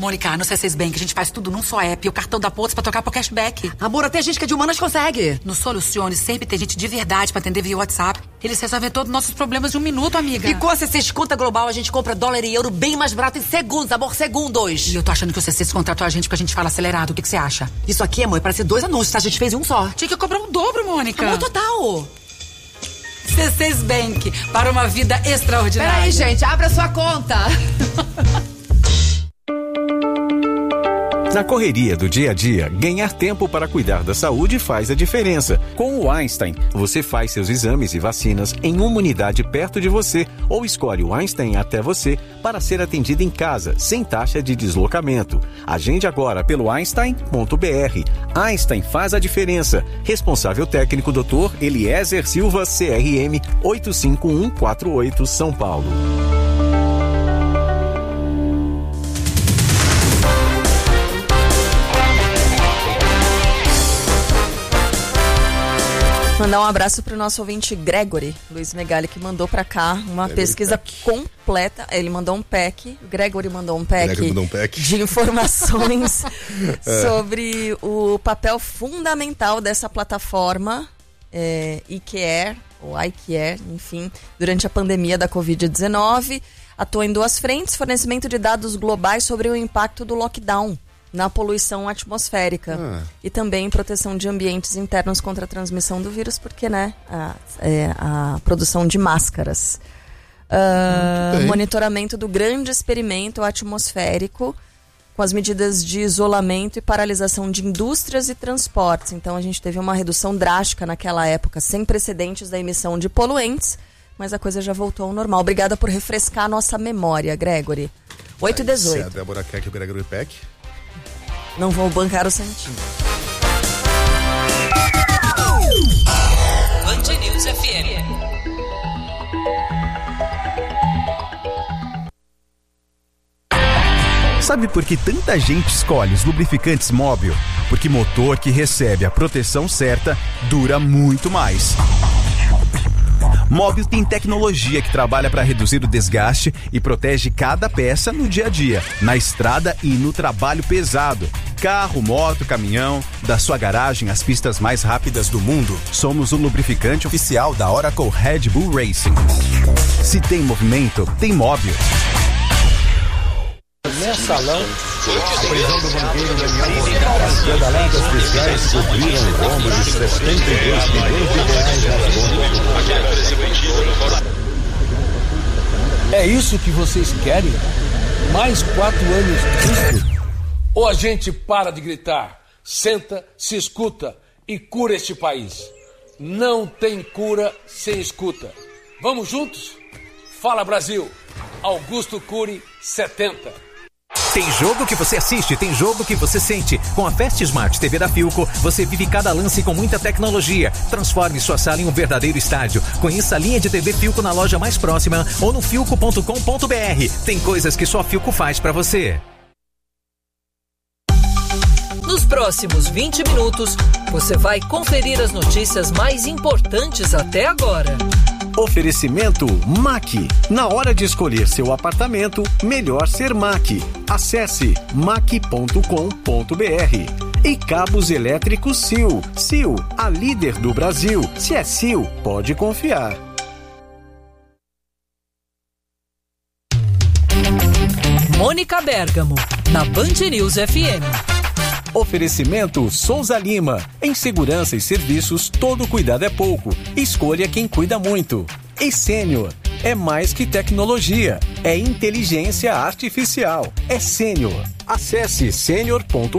Mônica, no C6 Bank a gente faz tudo num só app e o cartão dá pontos pra trocar por cashback. Amor, até gente que é de humanas consegue. No Solucione sempre tem gente de verdade pra atender via WhatsApp. Eles resolvem todos os nossos problemas em 1 minuto, amiga. E com a C6 Conta Global a gente compra dólar e euro bem mais barato em segundos, amor, segundos. E eu tô achando que o C6 contratou a gente porque a gente fala acelerado. O que você acha? Isso aqui, amor, parece 2 anúncios, tá? A gente fez um só. Tinha que cobrar o dobro, Mônica. Amor, total. C6 Bank, para uma vida extraordinária. Peraí, gente, abra sua conta. Na correria do dia a dia, ganhar tempo para cuidar da saúde faz a diferença. Com o Einstein, você faz seus exames e vacinas em uma unidade perto de você ou escolhe o Einstein até você para ser atendido em casa, sem taxa de deslocamento. Agende agora pelo Einstein.br. Einstein faz a diferença. Responsável técnico Dr. Eliezer Silva, CRM 85148, São Paulo. Mandar um abraço pro nosso ouvinte Gregory Luiz Megali, que mandou pra cá uma pesquisa completa. Ele mandou um pack, Gregory mandou um pack de informações sobre o papel fundamental dessa plataforma iCare, ou iCare, enfim, durante a pandemia da Covid-19. Atua em 2 frentes: fornecimento de dados globais sobre o impacto do lockdown na poluição atmosférica e também proteção de ambientes internos contra a transmissão do vírus, porque, né, a produção de máscaras. Monitoramento do grande experimento atmosférico com as medidas de isolamento e paralisação de indústrias e transportes. Então a gente teve uma redução drástica naquela época, sem precedentes da emissão de poluentes, mas a coisa já voltou ao normal. Obrigada por refrescar a nossa memória, Gregory. 8h18. Se a Débora quer que o Gregory Peck... Não vou bancar o santinho. Band News FM. Sabe por que tanta gente escolhe os lubrificantes Móbil? Porque motor que recebe a proteção certa dura muito mais. Móbil tem tecnologia que trabalha para reduzir o desgaste e protege cada peça no dia a dia, na estrada e no trabalho pesado. Carro, moto, caminhão, da sua garagem às pistas mais rápidas do mundo, somos o lubrificante oficial da Oracle Red Bull Racing. Se tem movimento, tem Móbil. Mensalão, a prisão do banqueiro Daniel Monteiro, além das fiscais cobriram o rombo de 72 milhões de reais nas contas. É isso que vocês querem? Mais 4 anos disso? Ou a gente para de gritar, senta, se escuta e cura este país? Não tem cura sem escuta. Vamos juntos? Fala Brasil! Augusto Cury, 70. Tem jogo que você assiste, tem jogo que você sente. Com a Fast Smart TV da Philco, você vive cada lance com muita tecnologia. Transforme sua sala em um verdadeiro estádio. Conheça a linha de TV Philco na loja mais próxima ou no philco.com.br. Tem coisas que só a Philco faz pra você. Nos próximos 20 minutos, você vai conferir as notícias mais importantes até agora. Oferecimento MAC. Na hora de escolher seu apartamento, melhor ser MAC. Acesse mac.com.br. E cabos elétricos Sil. Sil, a líder do Brasil. Se é Sil, pode confiar. Mônica Bergamo, na Band News FM. Oferecimento Souza Lima. Em segurança e serviços, todo cuidado é pouco. Escolha quem cuida muito. E Sênior. É mais que tecnologia. É inteligência artificial. É Sênior. Acesse senior.com.br.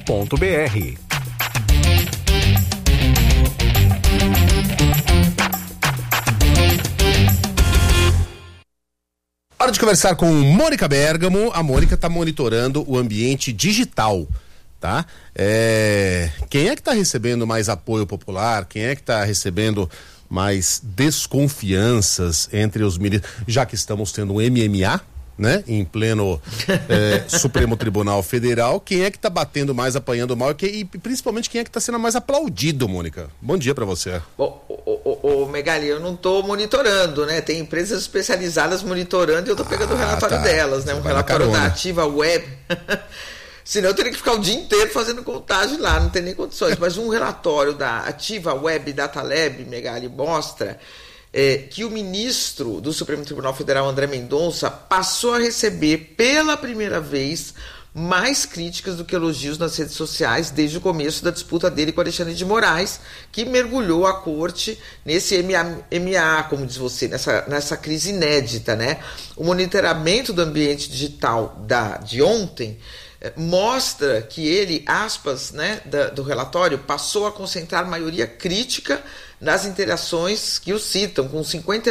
Hora de conversar com Mônica Bergamo. A Mônica está monitorando o ambiente digital. Tá? Quem é que está recebendo mais apoio popular? Quem é que está recebendo mais desconfianças entre os militares? Já que estamos tendo um MMA, né? Em pleno Supremo Tribunal Federal. Quem é que tá batendo mais, apanhando mal e principalmente quem é que tá sendo mais aplaudido, Mônica? Bom dia para você. Ô Megali, eu não tô monitorando, né? Tem empresas especializadas monitorando e eu tô pegando o relatório delas, né? Um relatório da Ativa Web. Senão eu teria que ficar o dia inteiro fazendo contagem lá, não tem nem condições. Mas um relatório da Ativa Web Data Lab, Megali, mostra que o ministro do Supremo Tribunal Federal, André Mendonça, passou a receber pela primeira vez mais críticas do que elogios nas redes sociais desde o começo da disputa dele com Alexandre de Moraes, que mergulhou a corte nesse MA, como diz você, nessa crise inédita, né? O monitoramento do ambiente digital de ontem mostra que ele, aspas, né, do relatório, passou a concentrar maioria crítica nas interações que o citam, com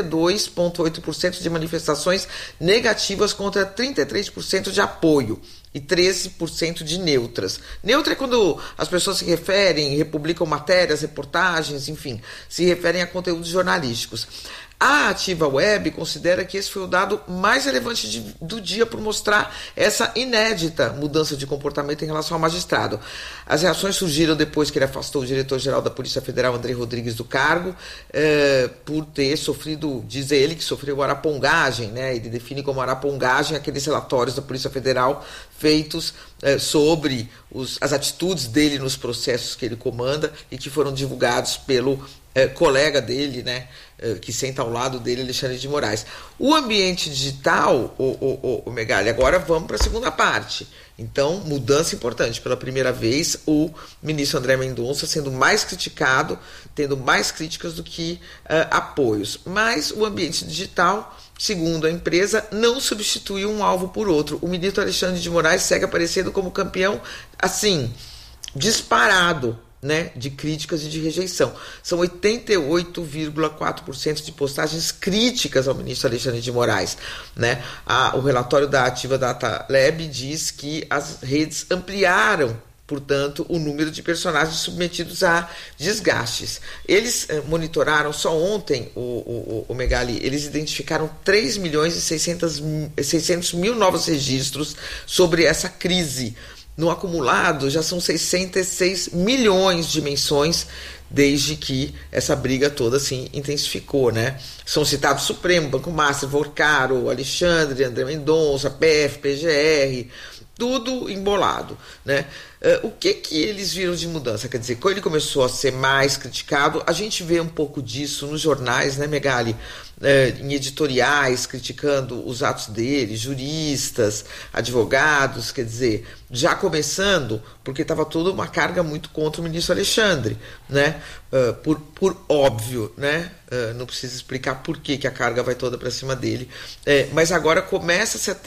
52,8% de manifestações negativas contra 33% de apoio e 13% de neutras. Neutra é quando as pessoas se referem, republicam matérias, reportagens, enfim, se referem a conteúdos jornalísticos. A Ativa Web considera que esse foi o dado mais relevante do dia por mostrar essa inédita mudança de comportamento em relação ao magistrado. As reações surgiram depois que ele afastou o diretor-geral da Polícia Federal, Andrei Rodrigues, do cargo, por ter sofrido, diz ele, que sofreu arapongagem, né? Ele define como arapongagem aqueles relatórios da Polícia Federal feitos sobre as atitudes dele nos processos que ele comanda e que foram divulgados pelo colega dele, né, que senta ao lado dele, Alexandre de Moraes. O ambiente digital, o Megali, agora vamos para a segunda parte. Então, mudança importante. Pela primeira vez, o ministro André Mendonça sendo mais criticado, tendo mais críticas do que apoios. Mas o ambiente digital, segundo a empresa, não substitui um alvo por outro. O ministro Alexandre de Moraes segue aparecendo como campeão, assim, disparado, né, de críticas e de rejeição. São 88,4% de postagens críticas ao ministro Alexandre de Moraes, né? O relatório da Ativa Data Lab diz que as redes ampliaram, portanto, o número de personagens submetidos a desgastes. Eles monitoraram só ontem, o Megali, eles identificaram 3.600.000 novos registros sobre essa crise. No acumulado, já são 66 milhões de menções desde que essa briga toda se intensificou, né? São citados Supremo, Banco Master, Vorcaro, Alexandre, André Mendonça, PF, PGR, tudo embolado, né? O que eles viram de mudança? Quer dizer, quando ele começou a ser mais criticado, a gente vê um pouco disso nos jornais, né, Megali? Em editoriais, criticando os atos dele, juristas, advogados, quer dizer, já começando, porque estava toda uma carga muito contra o ministro Alexandre, né? Por óbvio, né? Não precisa explicar por que a carga vai toda para cima dele, mas agora começa-se a ter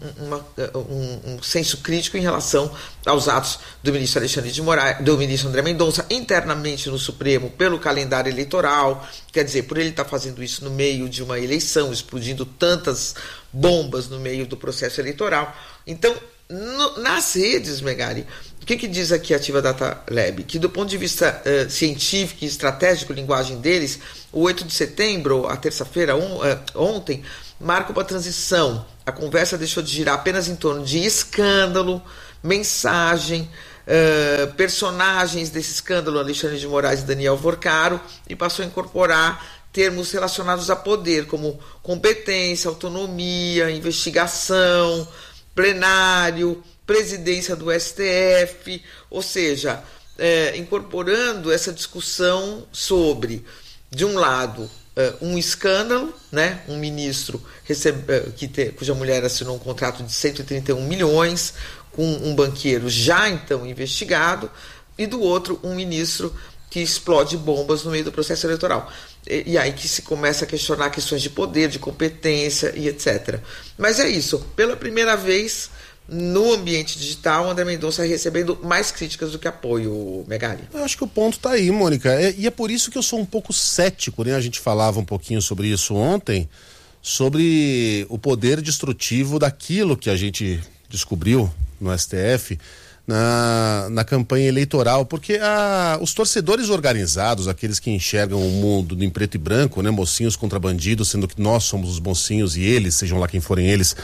um senso crítico em relação aos atos do ministro Alexandre de Moraes, do ministro André Mendonça, internamente no Supremo, pelo calendário eleitoral, quer dizer, por ele estar fazendo isso no meio de uma eleição, explodindo tantas bombas no meio do processo eleitoral. Então, nas redes, Megali, o que diz aqui a Ativa Data Lab? Que do ponto de vista científico e estratégico, linguagem deles, o 8 de setembro, a terça-feira, ontem, marca uma transição. A conversa deixou de girar apenas em torno de escândalo, mensagem, personagens desse escândalo, Alexandre de Moraes e Daniel Vorcaro, e passou a incorporar termos relacionados a poder, como competência, autonomia, investigação, plenário, presidência do STF, ou seja, incorporando essa discussão sobre, de um lado, um escândalo, né? Um ministro cuja mulher assinou um contrato de 131 milhões com um banqueiro já então investigado, e do outro um ministro que explode bombas no meio do processo eleitoral. E aí que se começa a questionar questões de poder, de competência e etc. Mas é isso, pela primeira vez no ambiente digital, André Mendonça recebendo mais críticas do que apoio, Megali. Eu acho que o ponto está aí, Mônica, e é por isso que eu sou um pouco cético, né? A gente falava um pouquinho sobre isso ontem, sobre o poder destrutivo daquilo que a gente descobriu no STF na campanha eleitoral, porque os torcedores organizados, aqueles que enxergam o mundo em preto e branco, né, mocinhos contra bandidos, sendo que nós somos os mocinhos e eles, sejam lá quem forem eles,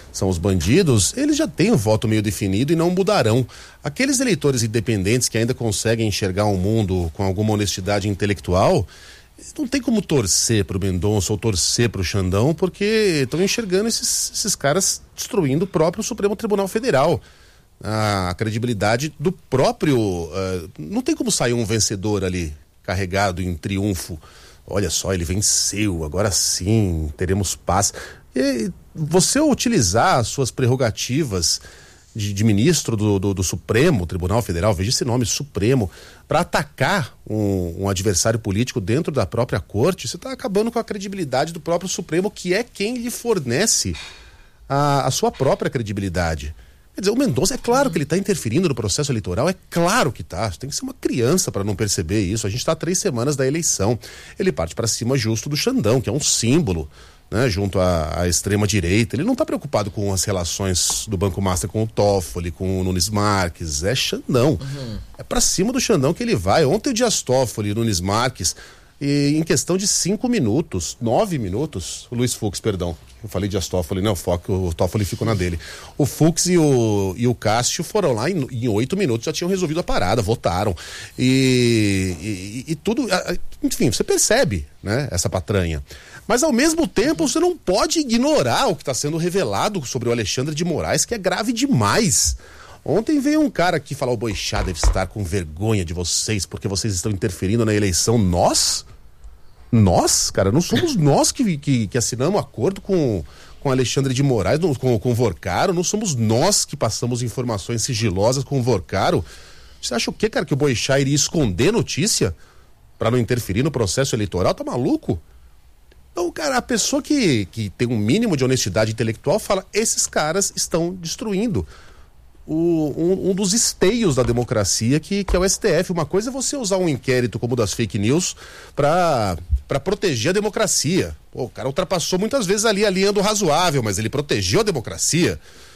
são os bandidos, eles já têm um voto meio definido e não mudarão. Aqueles eleitores independentes que ainda conseguem enxergar um mundo com alguma honestidade intelectual, não tem como torcer pro Mendonça ou torcer pro Xandão, porque estão enxergando esses caras destruindo o próprio Supremo Tribunal Federal. A credibilidade do próprio... não tem como sair um vencedor ali, carregado em triunfo. Olha só, ele venceu, agora sim, teremos paz. E você utilizar as suas prerrogativas de ministro do Supremo Tribunal Federal, veja esse nome, Supremo, para atacar um adversário político dentro da própria corte, você está acabando com a credibilidade do próprio Supremo, que é quem lhe fornece a sua própria credibilidade. Quer dizer, o Mendonça, é claro que ele está interferindo no processo eleitoral, é claro que está. Tem que ser uma criança para não perceber isso. A gente está há 3 semanas da eleição. Ele parte para cima justo do Xandão, que é um símbolo, né, junto à extrema-direita. Ele não está preocupado com as relações do Banco Master com o Toffoli, com o Nunes Marques. É Xandão. É para cima do Xandão que ele vai. Ontem o Dias Toffoli, Nunes Marques, e em questão de 5 minutos, 9 minutos, o Luiz Fux, perdão. Eu falei Dias Toffoli, não, o Toffoli ficou na dele. O Fux e o Cássio foram lá em 8 minutos, já tinham resolvido a parada, votaram. E tudo, enfim, você percebe, né, essa patranha. Mas ao mesmo tempo você não pode ignorar o que está sendo revelado sobre o Alexandre de Moraes, que é grave demais. Ontem veio um cara aqui falar: o Boixá deve estar com vergonha de vocês, porque vocês estão interferindo na eleição. Nós, cara, não somos nós que assinamos acordo com Alexandre de Moraes, com o Vorcaro, não somos nós que passamos informações sigilosas com o Vorcaro. Você acha o quê, cara, que o Boixá iria esconder notícia para não interferir no processo eleitoral? Tá maluco? Então, cara, a pessoa que tem um mínimo de honestidade intelectual fala: esses caras estão destruindo um dos esteios da democracia, que é o STF. Uma coisa é você usar um inquérito como o das fake news para proteger a democracia. Pô, o cara ultrapassou muitas vezes ali a linha do razoável, mas ele protegeu a democracia,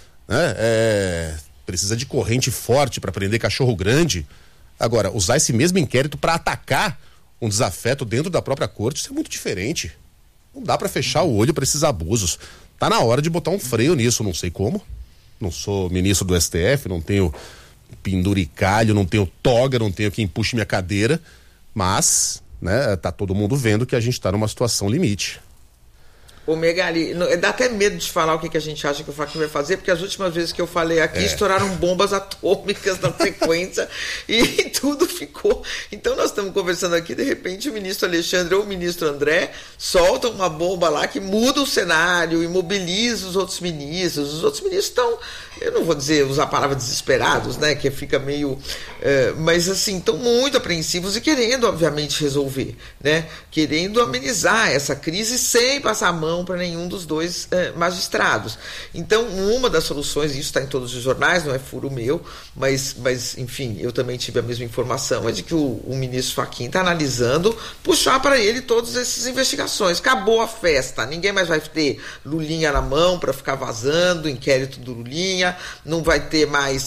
né? Precisa de corrente forte para prender cachorro grande. Agora, usar esse mesmo inquérito para atacar um desafeto dentro da própria corte, isso é muito diferente. Não dá para fechar o olho para esses abusos. Tá na hora de botar um freio nisso, não sei como. Não sou ministro do STF, não tenho penduricalho, não tenho toga, não tenho quem puxe minha cadeira, mas, né, tá todo mundo vendo que a gente tá numa situação limite. Ô Megali, dá até medo de falar o que a gente acha que o Fachin vai fazer, porque as últimas vezes que eu falei aqui estouraram bombas atômicas na sequência e tudo ficou. Então nós estamos conversando aqui, de repente o ministro Alexandre ou o ministro André soltam uma bomba lá que muda o cenário, imobiliza os outros ministros. Os outros ministros estão, eu não vou usar a palavra desesperados, né, que fica meio... mas assim, estão muito apreensivos e querendo, obviamente, resolver, né, querendo amenizar essa crise sem passar a mão para nenhum dos dois magistrados. Então, uma das soluções, isso está em todos os jornais, não é furo meu, mas enfim, eu também tive a mesma informação, é de que o ministro Fachin está analisando puxar para ele todas essas investigações. Acabou a festa, ninguém mais vai ter Lulinha na mão para ficar vazando, inquérito do Lulinha, não vai ter mais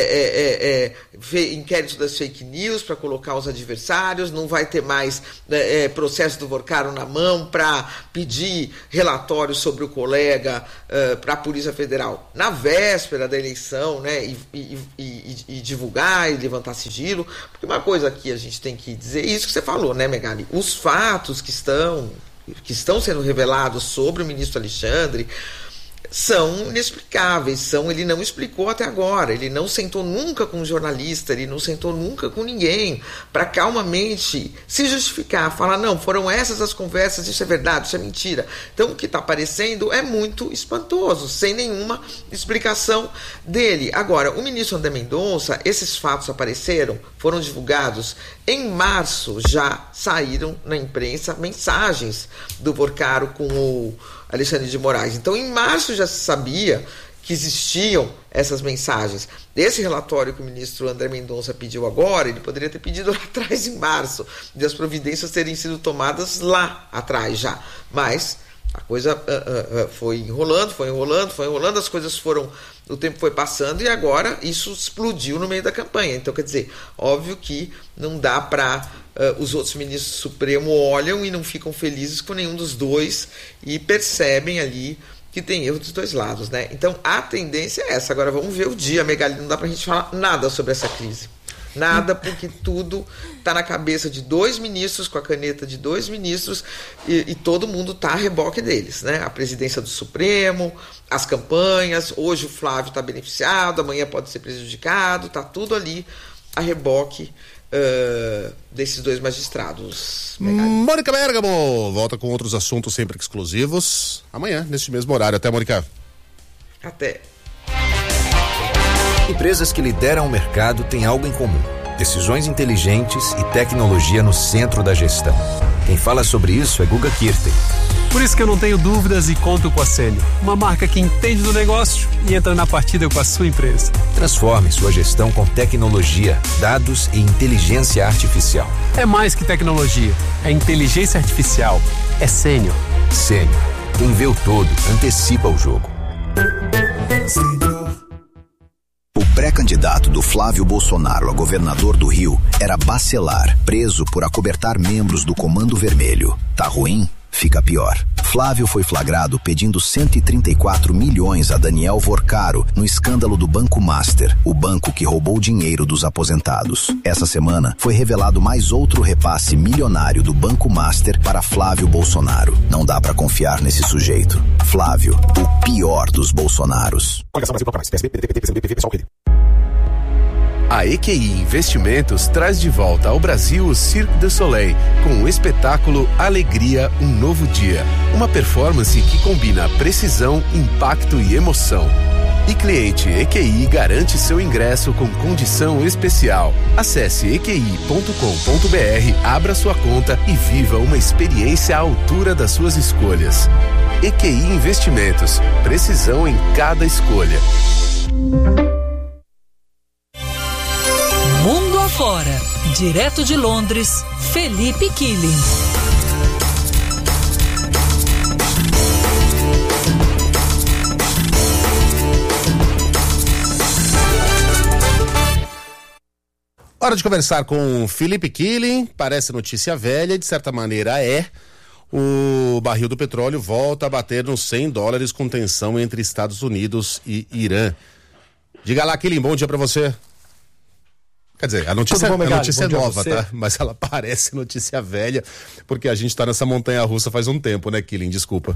inquérito das fake news para colocar os adversários, não vai ter mais processo do Vorcaro na mão para pedir relatórios sobre o colega para a Polícia Federal na véspera da eleição, né, e divulgar e levantar sigilo. Porque uma coisa que a gente tem que dizer, isso que você falou, né, Megali, os fatos que estão sendo revelados sobre o ministro Alexandre são inexplicáveis, ele não explicou até agora, ele não sentou nunca com um jornalista, ele não sentou nunca com ninguém para calmamente se justificar, falar: não, foram essas as conversas, isso é verdade, isso é mentira. Então o que está aparecendo é muito espantoso, sem nenhuma explicação dele. Agora, o ministro André Mendonça, esses fatos apareceram, foram divulgados em março, já saíram na imprensa mensagens do Vorcaro com o Alexandre de Moraes. Então, em março já se sabia que existiam essas mensagens. Esse relatório que o ministro André Mendonça pediu agora, ele poderia ter pedido lá atrás, em março, de as providências terem sido tomadas lá atrás já. Mas a coisa foi enrolando, as coisas foram... O tempo foi passando e agora isso explodiu no meio da campanha. Então, quer dizer, óbvio que não dá para... os outros ministros do Supremo olham e não ficam felizes com nenhum dos dois e percebem ali que tem erro dos dois lados, né? Então a tendência é essa. Agora vamos ver o dia, Megali, não dá pra gente falar nada sobre essa crise. Nada, porque tudo está na cabeça de 2 ministros, com a caneta de 2 ministros, e todo mundo está a reboque deles, né? A presidência do Supremo, as campanhas, hoje o Flávio está beneficiado, amanhã pode ser prejudicado, está tudo ali a reboque desses 2 magistrados. Mônica Bergamo volta com outros assuntos sempre exclusivos amanhã, neste mesmo horário. Até, Mônica. Até. Empresas que lideram o mercado têm algo em comum: decisões inteligentes e tecnologia no centro da gestão. Quem fala sobre isso é Guga Kirten. Por isso que eu não tenho dúvidas e conto com a Sênior, uma marca que entende do negócio e entra na partida com a sua empresa. Transforme sua gestão com tecnologia, dados e inteligência artificial. É mais que tecnologia, é inteligência artificial, é Sênior. Sênior. Quem vê o todo, antecipa o jogo. O pré-candidato do Flávio Bolsonaro a governador do Rio era Bacelar, preso por acobertar membros do Comando Vermelho. Tá ruim? Fica pior. Flávio foi flagrado pedindo 134 milhões a Daniel Vorcaro no escândalo do Banco Master, o banco que roubou dinheiro dos aposentados. Essa semana foi revelado mais outro repasse milionário do Banco Master para Flávio Bolsonaro. Não dá pra confiar nesse sujeito. Flávio, o pior dos Bolsonaros. A EQI Investimentos traz de volta ao Brasil o Cirque du Soleil, com o espetáculo Alegria, um Novo Dia. Uma performance que combina precisão, impacto e emoção. E cliente EQI garante seu ingresso com condição especial. Acesse equi.com.br, abra sua conta e viva uma experiência à altura das suas escolhas. EQI Investimentos, precisão em cada escolha. Mundo afora, direto de Londres, Felipe Killing. Hora de conversar com Felipe Killing. Parece notícia velha, de certa maneira é. O barril do petróleo volta a bater nos $100 com tensão entre Estados Unidos e Irã. Diga lá, Killing, bom dia pra você. Quer dizer, a notícia é nova, tá? Mas ela parece notícia velha, porque a gente tá nessa montanha-russa faz um tempo, né, Killing? Desculpa.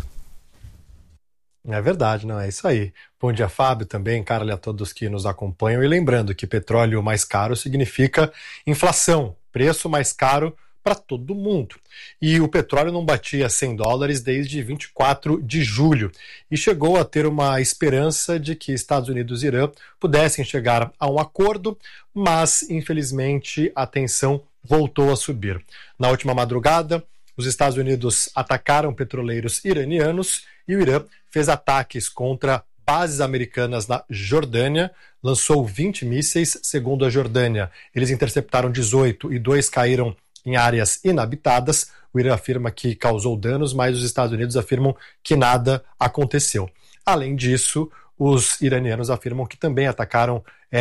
É verdade, não, é isso aí. Bom dia, Fábio, também, Carla, a todos que nos acompanham. E lembrando que petróleo mais caro significa inflação, preço mais caro para todo mundo. E o petróleo não batia $100 desde 24 de julho e chegou a ter uma esperança de que Estados Unidos e Irã pudessem chegar a um acordo, mas infelizmente a tensão voltou a subir. Na última madrugada, os Estados Unidos atacaram petroleiros iranianos e o Irã fez ataques contra bases americanas na Jordânia, lançou 20 mísseis, segundo a Jordânia. Eles interceptaram 18 e 2 caíram em áreas inabitadas. O Irã afirma que causou danos, mas os Estados Unidos afirmam que nada aconteceu. Além disso, os iranianos afirmam que também atacaram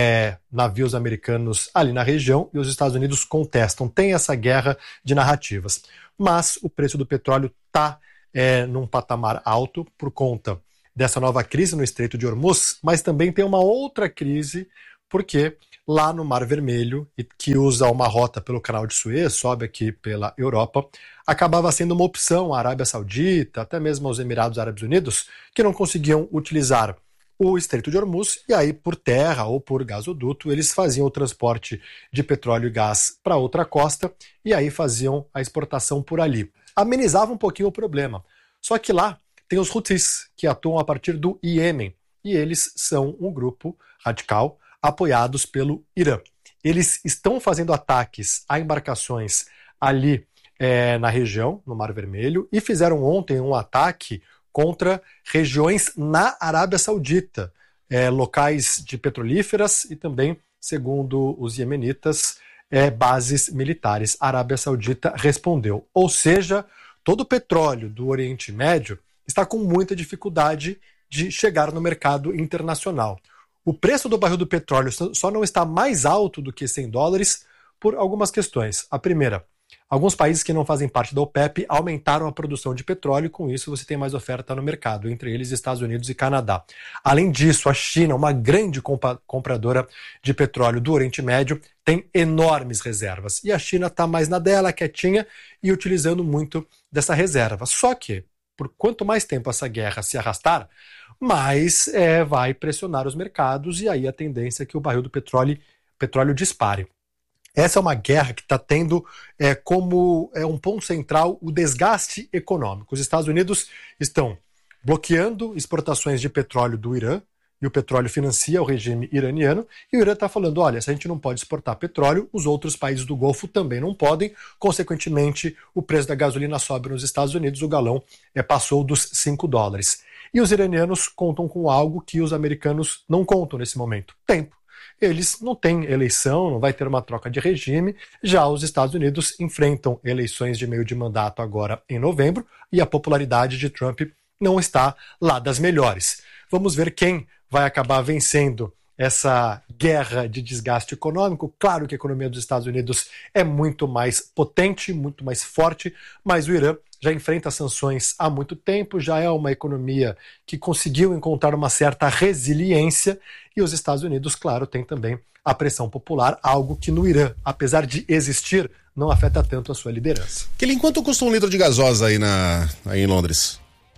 navios americanos ali na região e os Estados Unidos contestam. Tem essa guerra de narrativas. Mas o preço do petróleo está num patamar alto por conta dessa nova crise no Estreito de Hormuz, mas também tem uma outra crise porque lá no Mar Vermelho, que usa uma rota pelo Canal de Suez, sobe aqui pela Europa, acabava sendo uma opção à Arábia Saudita, até mesmo aos Emirados Árabes Unidos, que não conseguiam utilizar o Estreito de Hormuz, e aí por terra ou por gasoduto eles faziam o transporte de petróleo e gás para outra costa e aí faziam a exportação por ali. Amenizava um pouquinho o problema. Só que lá tem os Houthis, que atuam a partir do Iêmen, e eles são um grupo radical apoiados pelo Irã. Eles estão fazendo ataques a embarcações ali na região, no Mar Vermelho, e fizeram ontem um ataque contra regiões na Arábia Saudita, locais de petrolíferas e também, segundo os iemenitas, bases militares. A Arábia Saudita respondeu. Ou seja, todo o petróleo do Oriente Médio está com muita dificuldade de chegar no mercado internacional. O preço do barril do petróleo só não está mais alto do que $100 por algumas questões. A primeira, Alguns países que não fazem parte da OPEP aumentaram a produção de petróleo e com isso você tem mais oferta no mercado, entre eles Estados Unidos e Canadá. Além disso, a China, uma grande compradora de petróleo do Oriente Médio, tem enormes reservas. E a China está mais na dela, quietinha, e utilizando muito dessa reserva. Só que, por quanto mais tempo essa guerra se arrastar, mais vai pressionar os mercados e aí a tendência é que o barril do petróleo dispare. Essa é uma guerra que está tendo como um ponto central o desgaste econômico. Os Estados Unidos estão bloqueando exportações de petróleo do Irã, e o petróleo financia o regime iraniano, e o Irã está falando, olha, se a gente não pode exportar petróleo, os outros países do Golfo também não podem, consequentemente o preço da gasolina sobe nos Estados Unidos, o galão passou dos $5. E os iranianos contam com algo que os americanos não contam nesse momento, tempo. Eles não têm eleição, não vai ter uma troca de regime, já os Estados Unidos enfrentam eleições de meio de mandato agora em novembro, e a popularidade de Trump não está lá das melhores. Vamos ver quem vai acabar vencendo essa guerra de desgaste econômico. Claro que a economia dos Estados Unidos é muito mais potente, muito mais forte, mas o Irã já enfrenta sanções há muito tempo, já é uma economia que conseguiu encontrar uma certa resiliência, e os Estados Unidos, claro, tem também a pressão popular, algo que no Irã, apesar de existir, não afeta tanto a sua liderança. Quanto custa um litro de gasosa aí em Londres?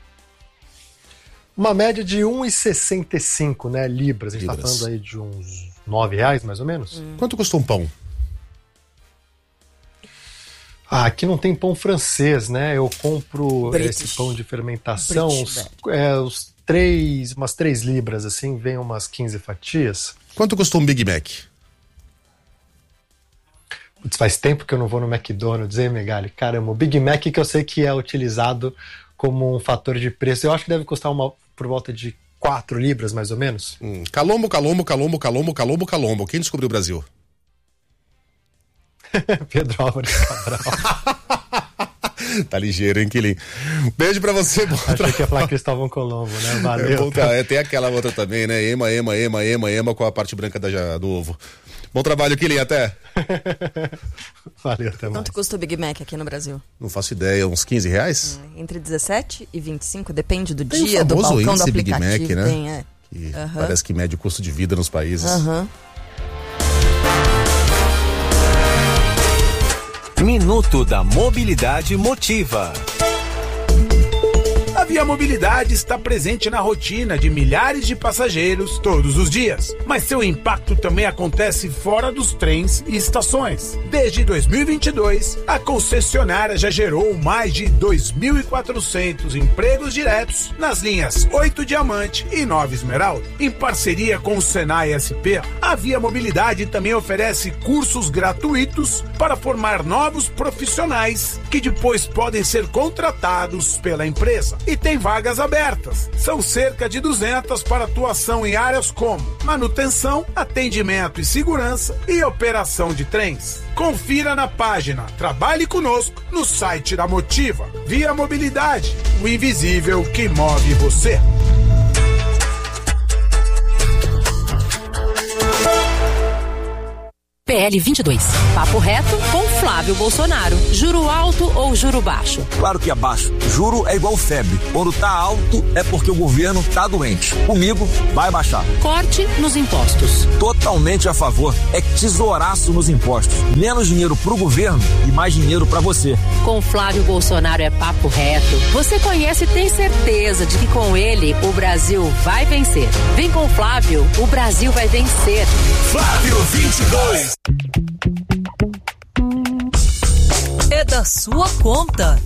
Uma média de 1,65, né, libras. A gente está falando aí de uns R$9, mais ou menos. Quanto custa um pão? Aqui não tem pão francês, né? Eu compro esse pão de fermentação, umas 3 libras, assim, vem umas 15 fatias. Quanto custa um Big Mac? Putz, faz tempo que eu não vou no McDonald's, hein, Megali? Caramba, o Big Mac que eu sei que é utilizado como um fator de preço, eu acho que deve custar por volta de 4 libras, mais ou menos. Calombo. Quem descobriu o Brasil? Pedro Álvares Cabral. Tá ligeiro, hein, Quilim? Beijo pra você. Achei que ia falar Cristóvão Colombo, né? Valeu. Tem aquela outra também, né? Ema, com a parte branca do ovo. Bom trabalho, Quilim, até. Valeu, até mais. Quanto custa o Big Mac aqui no Brasil? Não faço ideia, uns R$15? Entre 17 e 25, depende do dia, do balcão do aplicativo. Big Mac, né? Tem, Parece que mede o custo de vida nos países. Minuto da Mobilidade Motiva. A Via Mobilidade está presente na rotina de milhares de passageiros todos os dias, mas seu impacto também acontece fora dos trens e estações. Desde 2022, a concessionária já gerou mais de 2.400 empregos diretos nas linhas 8 Diamante e 9 Esmeralda. Em parceria com o Senai SP, a Via Mobilidade também oferece cursos gratuitos para formar novos profissionais que depois podem ser contratados pela empresa. E tem vagas abertas. São cerca de 200 para atuação em áreas como manutenção, atendimento e segurança e operação de trens. Confira na página Trabalhe Conosco no site da Motiva. Via Mobilidade, o invisível que move você. PL 22. Papo reto com Flávio Bolsonaro. Juro alto ou juro baixo? Claro que é baixo. Juro é igual febre. Quando tá alto é porque o governo tá doente. Comigo vai baixar. Corte nos impostos. Totalmente a favor. É tesouraço nos impostos. Menos dinheiro pro governo e mais dinheiro pra você. Com Flávio Bolsonaro é papo reto. Você conhece e tem certeza de que com ele o Brasil vai vencer. Vem com o Flávio, o Brasil vai vencer. Flávio 22. É da sua conta.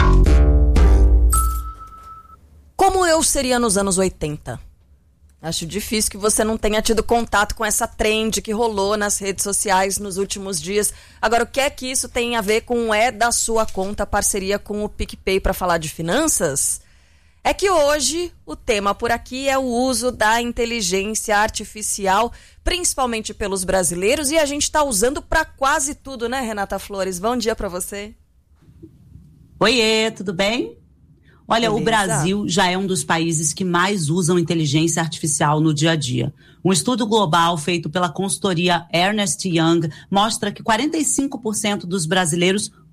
Como eu seria nos anos 80? Acho difícil que você não tenha tido contato com essa trend que rolou nas redes sociais nos últimos dias. Agora, o que é que isso tem a ver com É da Sua Conta, parceria com o PicPay para falar de finanças? É que hoje o tema por aqui é o uso da inteligência artificial, principalmente pelos brasileiros, e a gente está usando para quase tudo, né, Renata Flores? Bom dia para você. Oiê, tudo bem? Olha, beleza. O Brasil já é um dos países que mais usam inteligência artificial no dia a dia. Um estudo global feito pela consultoria Ernst & Young mostra que 45% dos brasileiros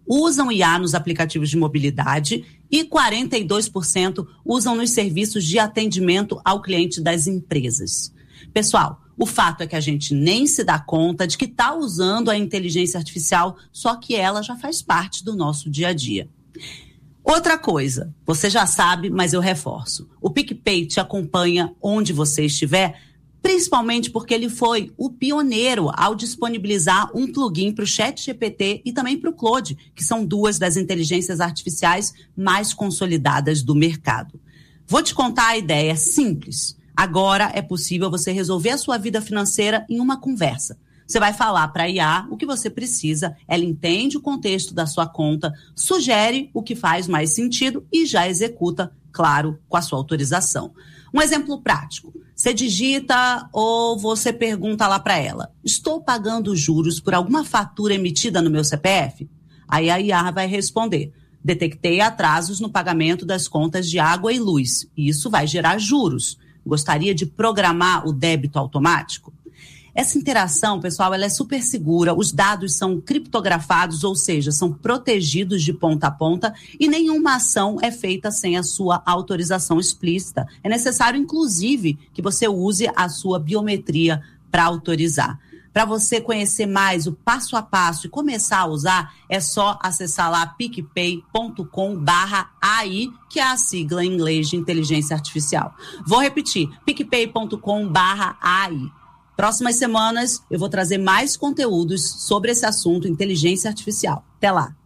usam IA nos aplicativos de mobilidade e 42% usam nos serviços de atendimento ao cliente das empresas. Pessoal, o fato é que a gente nem se dá conta de que está usando a inteligência artificial, só que ela já faz parte do nosso dia a dia. Outra coisa, você já sabe, mas eu reforço. O PicPay te acompanha onde você estiver, principalmente porque ele foi o pioneiro ao disponibilizar um plugin para o ChatGPT e também para o Claude, que são duas das inteligências artificiais mais consolidadas do mercado. Vou te contar a ideia simples. Agora é possível você resolver a sua vida financeira em uma conversa. Você vai falar para a IA o que você precisa, ela entende o contexto da sua conta, sugere o que faz mais sentido e já executa, claro, com a sua autorização. Um exemplo prático. Você digita ou você pergunta lá para ela: estou pagando juros por alguma fatura emitida no meu CPF? Aí a IA vai responder: detectei atrasos no pagamento das contas de água e luz. Isso vai gerar juros. Gostaria de programar o débito automático? Essa interação, pessoal, ela é super segura, os dados são criptografados, ou seja, são protegidos de ponta a ponta e nenhuma ação é feita sem a sua autorização explícita. É necessário, inclusive, que você use a sua biometria para autorizar. Para você conhecer mais o passo a passo e começar a usar, é só acessar lá picpay.com/AI, que é a sigla em inglês de inteligência artificial. Vou repetir, picpay.com/AI. Próximas semanas eu vou trazer mais conteúdos sobre esse assunto, inteligência artificial. Até lá!